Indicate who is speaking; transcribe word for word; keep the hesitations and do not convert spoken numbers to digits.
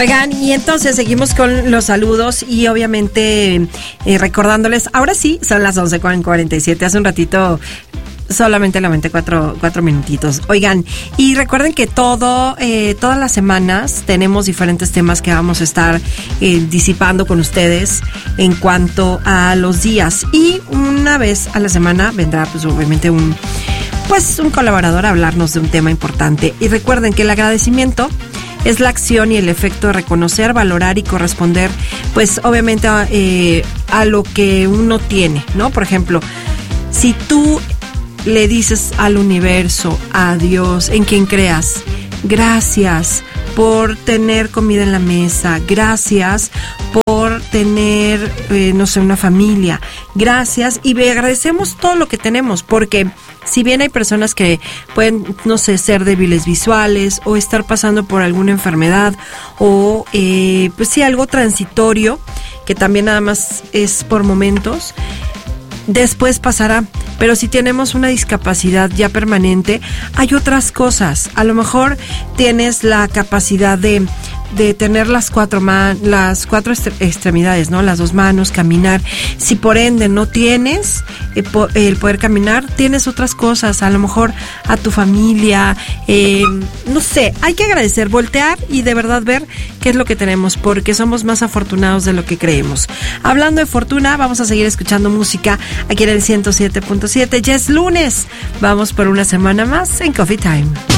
Speaker 1: Oigan, y entonces seguimos con los saludos y obviamente eh, recordándoles, ahora sí, son las once con cuarenta y siete, hace un ratito solamente lamenté cuatro, cuatro minutitos. Oigan, y recuerden que todo, eh, todas las semanas tenemos diferentes temas que vamos a estar eh, disipando con ustedes en cuanto a los días. Y una vez a la semana vendrá pues obviamente un, pues, un colaborador a hablarnos de un tema importante. Y recuerden que el agradecimiento es la acción y el efecto de reconocer, valorar y corresponder, pues obviamente a, eh, a lo que uno tiene, ¿no? Por ejemplo, si tú le dices al universo, a Dios, en quien creas, gracias por tener comida en la mesa, gracias por tener, eh, no sé, una familia, gracias, y agradecemos todo lo que tenemos, porque si bien hay personas que pueden, no sé, ser débiles visuales o estar pasando por alguna enfermedad o, eh, pues sí, algo transitorio, que también nada más es por momentos, después pasará. Pero si tenemos una discapacidad ya permanente, hay otras cosas. A lo mejor tienes la capacidad de, de tener las cuatro man, las cuatro extremidades, ¿no? Las dos manos, caminar. Si por ende no tienes eh, po, el poder caminar, tienes otras cosas. A lo mejor a tu familia, eh, no sé. Hay que agradecer, voltear y de verdad ver qué es lo que tenemos, porque somos más afortunados de lo que creemos. Hablando de fortuna, vamos a seguir escuchando música aquí en el ciento siete punto siete. Ya es lunes. Vamos por una semana más en Coffee Time.